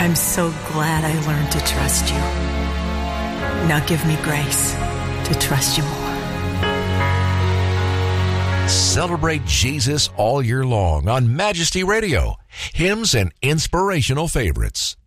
I'm so glad I learned to trust you. Now give me grace to trust you more. Celebrate Jesus all year long on Majesty Radio. Hymns and inspirational favorites.